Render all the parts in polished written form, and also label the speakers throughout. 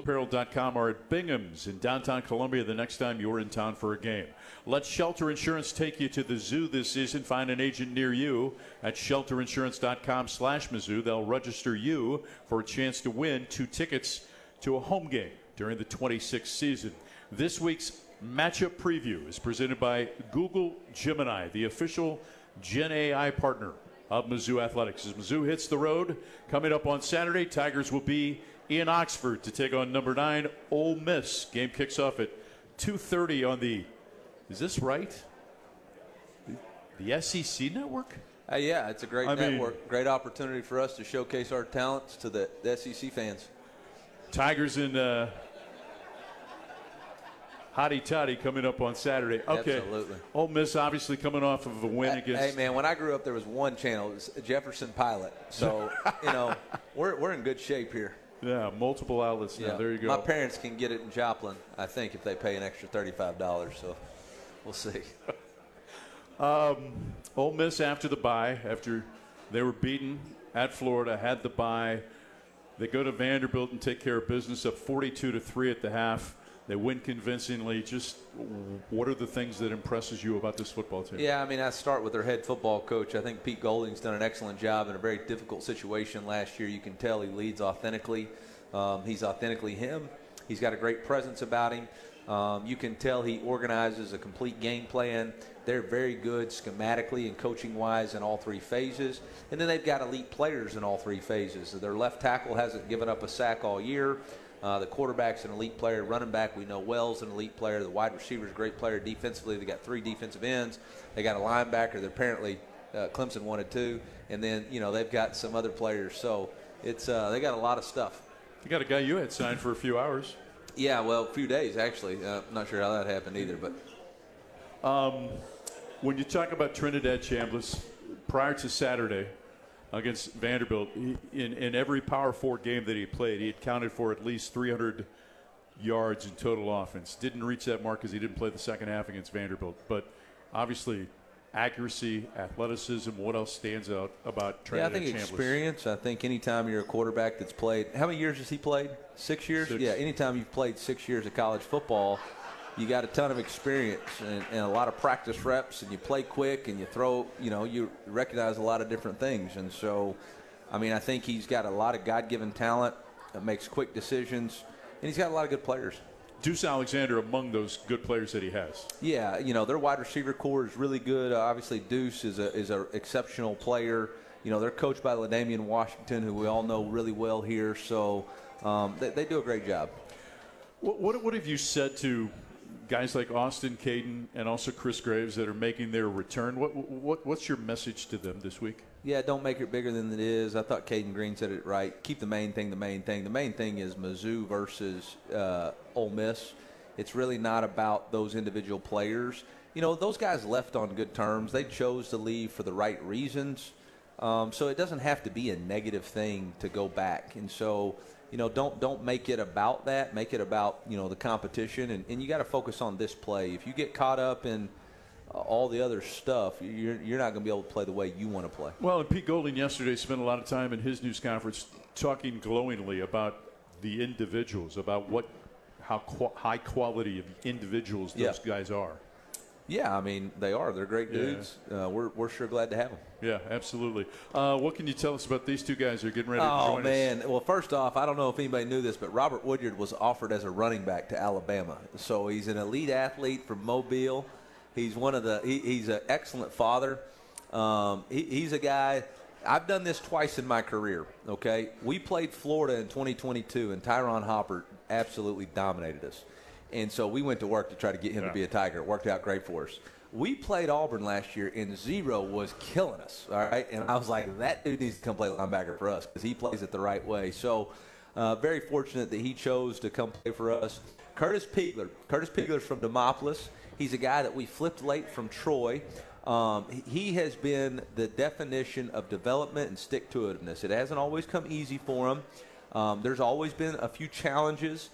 Speaker 1: MizzouApparel.com are at Bingham's in downtown Columbia the next time you're in town for a game. Let Shelter Insurance take you to the zoo this season. Find an agent near you at shelterinsurance.com/Mizzou. They'll register you for a chance to win 2 tickets to a home game during the 26th season. This week's matchup preview is presented by Google Gemini, the official Gen AI partner of Mizzou Athletics. As Mizzou hits the road, coming up on Saturday, Tigers will be in Oxford to take on number 9 Ole Miss. Game kicks off at 2:30 on the, is this right? The SEC network?
Speaker 2: Yeah, it's a great network. Great opportunity for us to showcase our talents to the SEC fans.
Speaker 1: Tigers in Hotty Toddy coming up on Saturday. Okay.
Speaker 2: Absolutely.
Speaker 1: Ole Miss obviously coming off of a win against.
Speaker 2: Hey, man, when I grew up, there was one channel. It was Jefferson Pilot. So, we're in good shape here.
Speaker 1: Yeah, multiple outlets now.
Speaker 2: Yeah.
Speaker 1: There you go.
Speaker 2: My parents can get it in Joplin, I think, if they pay an extra $35. So, we'll see.
Speaker 1: Ole Miss after the bye, after they were beaten at Florida, had the bye. They go to Vanderbilt and take care of business, up 42-3 at the half. They win convincingly. Just what are the things that impresses you about this football team?
Speaker 2: Yeah, I start with their head football coach. I think Pete Golding's done an excellent job in a very difficult situation last year. You can tell he leads authentically. He's authentically him. He's got a great presence about him. You can tell he organizes a complete game plan. They're very good schematically and coaching-wise in all 3 phases. And then they've got elite players in all 3 phases. Their left tackle hasn't given up a sack all year. The quarterback's an elite player. Running back, we know Wells an elite player. The wide receiver's a great player. Defensively, they got 3 defensive ends. They got a linebacker that apparently Clemson wanted 2. And then, they've got some other players. So it's they got a lot of stuff.
Speaker 1: You got a guy you had signed for a few hours.
Speaker 2: Yeah, well, a few days, actually. Not sure how that happened either. But
Speaker 1: when you talk about Trinidad Chambliss, prior to Saturday against Vanderbilt, in every Power 4 game that he played, he had counted for at least 300 yards in total offense. Didn't reach that mark because he didn't play the second half against Vanderbilt. But obviously, accuracy, athleticism, what else stands out about Trinidad Chambliss?
Speaker 2: Yeah, I think experience. I think anytime you're a quarterback that's played, how many years has he played? 6 years?
Speaker 1: 6.
Speaker 2: Yeah, anytime you've played 6 years of college football, you got a ton of experience and a lot of practice reps, and you play quick and you throw, you recognize a lot of different things. And so, I think he's got a lot of God-given talent that makes quick decisions, and he's got a lot of good players.
Speaker 1: Deuce Alexander among those good players that he has.
Speaker 2: Yeah, their wide receiver core is really good. Obviously, Deuce is an exceptional player. They're coached by LaDainian Washington, who we all know really well here. So they do a great job.
Speaker 1: What have you said to guys like Austin Caden and also Chris Graves that are making their return? What's your message to them this week?
Speaker 2: Yeah, don't make it bigger than it is. I thought Caden Green said it right. Keep the main thing the main thing. The main thing is Mizzou versus Ole Miss. It's really not about those individual players. Those guys left on good terms. They chose to leave for the right reasons. So it doesn't have to be a negative thing to go back. And so, don't make it about that. Make it about, the competition. And you got to focus on this play. If you get caught up in all the other stuff, you're not going to be able to play the way you want to play.
Speaker 1: Well, and Pete Golding yesterday spent a lot of time in his news conference talking glowingly about the individuals, about how high quality of individuals those guys are.
Speaker 2: Yeah, they are. They're great dudes. We're sure glad to have them.
Speaker 1: Yeah, absolutely. What can you tell us about these 2 guys who are getting ready to join us?
Speaker 2: Oh, man. Well, first off, I don't know if anybody knew this, but Robert Woodyard was offered as a running back to Alabama. So he's an elite athlete from Mobile. He's he's an excellent father. He's a guy. I've done this twice in my career, okay? We played Florida in 2022, and Tyron Hopper absolutely dominated us. And so we went to work to try to get him to be a Tiger. It worked out great for us. We played Auburn last year, and Zero was killing us, all right? And I was like, that dude needs to come play linebacker for us because he plays it the right way. So very fortunate that he chose to come play for us. Curtis Pegler. Curtis Pegler's from Demopolis. He's a guy that we flipped late from Troy. He has been the definition of development and stick-to-itiveness. It hasn't always come easy for him. There's always been a few challenges,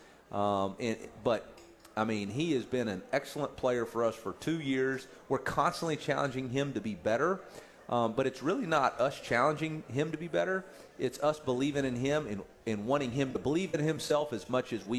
Speaker 2: but he has been an excellent player for us for 2 years. We're constantly challenging him to be better, but it's really not us challenging him to be better. It's us believing in him and wanting him to believe in himself as much as we